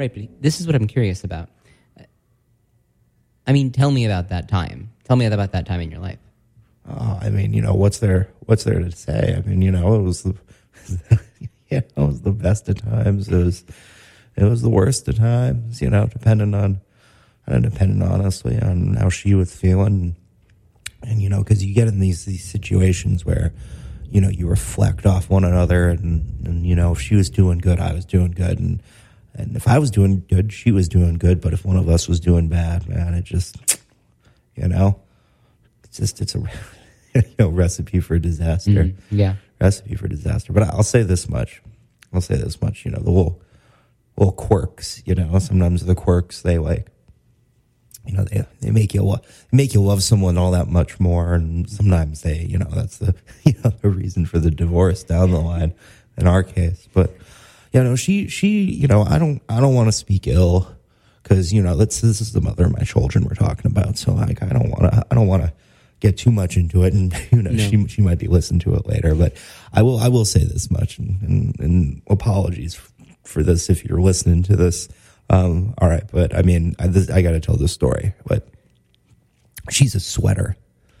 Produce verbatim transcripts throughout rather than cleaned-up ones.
Right, but this is what I'm curious about. I mean, tell me about that time. Tell me about that time in your life. Oh, I mean, you know, what's there? What's there to say? I mean, you know, it was the, yeah, it was the best of times. It was, it was the worst of times. You know, depending on, and depending honestly on how she was feeling, and you know, because you get in these these situations where, you know, you reflect off one another, and and you know, if she was doing good, I was doing good, and and if I was doing good, she was doing good. But if one of us was doing bad, man, it just, you know. It's just, it's a you know, recipe for disaster. Mm, yeah. Recipe for disaster. But I'll say this much. I'll say this much, you know, the little, little quirks, you know, sometimes the quirks, they like, you know, they, they make you, lo- make you love someone all that much more. And sometimes they, you know, that's the, you know, the reason for the divorce down the line in our case. But, you know, she, she, you know, I don't, I don't want to speak ill because, you know, that's, this is the mother of my children we're talking about. So like, I don't want to, I don't want to get too much into it, and you know, no. she she might be listening to it later. But I will I will say this much, and, and, and apologies for this if you're listening to this. Um, all right, but I mean, I, this, I got to tell this story. But she's a sweater.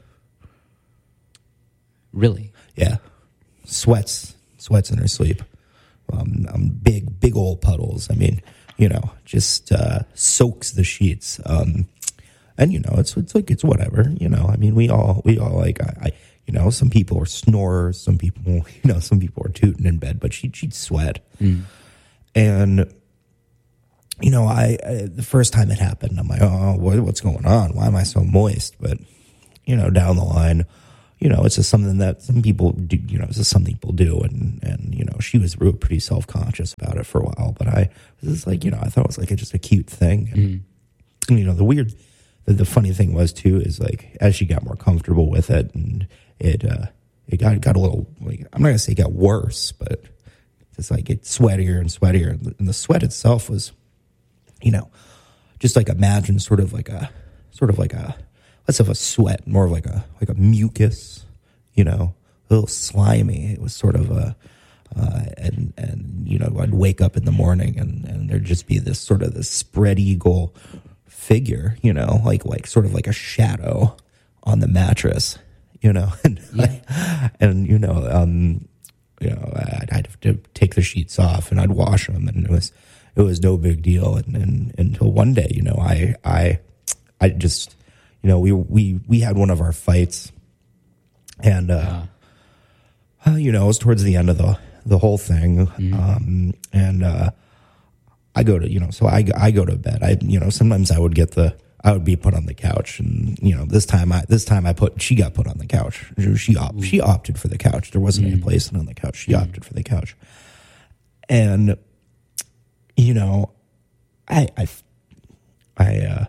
Really? Yeah, sweats sweats in her sleep. Um, um, big big old puddles. I mean, you know, just uh, soaks the sheets. Um, And, you know, it's it's like, it's whatever, you know, I mean, we all, we all like, I, I you know, some people are snorers, some people, you know, some people are tooting in bed, but she, she'd sweat. Mm. And, you know, I, I, the first time it happened, I'm like, oh, what, what's going on? Why am I so moist? But, you know, down the line, you know, it's just something that some people do, you know, it's just something people do. And, and, you know, she was real pretty self-conscious about it for a while, but I was just like, you know, I thought it was like a, just a cute thing. And, mm. and, you know, the weird The, the funny thing was too is like as she got more comfortable with it, and it uh, it got got a little like, I'm not gonna say it got worse, but it's like it's sweatier and sweatier, and the sweat itself was, you know, just like imagine sort of like a sort of like a less of a sweat, more of like a like a mucus, you know, a little slimy. It was sort of a uh, and and you know, I'd wake up in the morning and and there'd just be this sort of this spread eagle figure, you know, like like sort of like a shadow on the mattress, you know, and yeah. I, and you know, um, you know, I'd, I'd have to take the sheets off and I'd wash them, and it was it was no big deal, and, and until one day, you know, I I I just, you know, we we we had one of our fights, and uh, uh you know, it was towards the end of the the whole thing, mm. um, and. uh I go to, you know, so I, I go to bed. I, you know, sometimes I would get the, I would be put on the couch, and, you know, this time I, this time I put, she got put on the couch. She, op, she opted for the couch. There wasn't mm. any place on the couch. She mm. opted for the couch. And, you know, I, I, I, uh,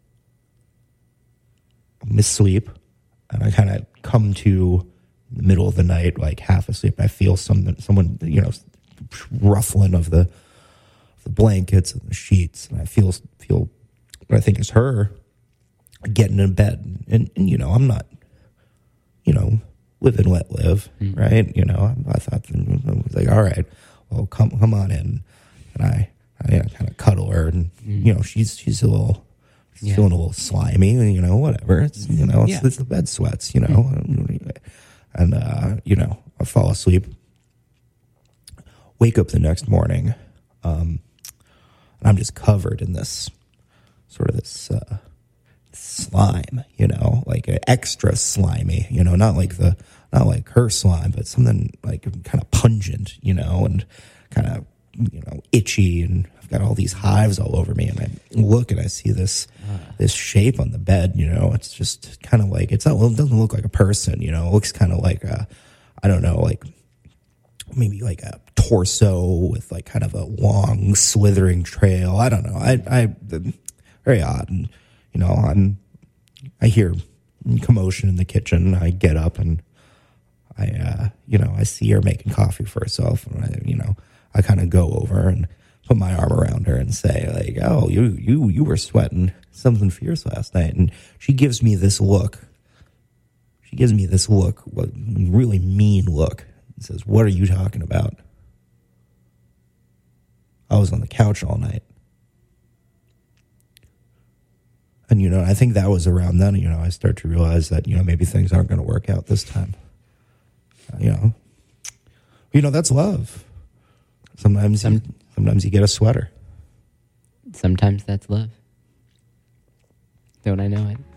miss sleep, and I kind of come to the middle of the night, like half asleep. I feel something, someone, you know, ruffling of the, the blankets and the sheets, and I feel feel what I think is her getting in bed, and, and you know, I'm not, you know, live and let live, mm. right? You know, I, I thought, I was like, all right, well, come come on in, and I, I you know, kind of cuddle her, and mm. you know, she's she's a little she's yeah. feeling a little slimy, you know, whatever. It's, you know, it's, yeah. it's the bed sweats, you know, mm. and uh, you know, I fall asleep, wake up the next morning. Um, And I'm just covered in this sort of this uh, slime, you know, like extra slimy, you know, not like the, not like her slime, but something like kind of pungent, you know, and kind of, you know, itchy, and I've got all these hives all over me, and I look and I see this, this shape on the bed, you know, it's just kind of like, it's not, well, it doesn't look like a person, you know, it looks kind of like a, I don't know, like maybe like a torso with like kind of a long slithering trail. I don't know. I, I, very odd. And, you know, I'm, I hear commotion in the kitchen. I get up and I, uh, you know, I see her making coffee for herself, and I, you know, I kind of go over and put my arm around her and say like, oh, you, you, you were sweating something fierce last night. And she gives me this look. She gives me this look, what really mean look. And says, what are you talking about? I was on the couch all night. And, you know, I think that was around then, you know, I start to realize that, you know, maybe things aren't going to work out this time. Uh, you know, you know, that's love. Sometimes, Some, you, sometimes you get a sweater. Sometimes that's love. Don't I know it?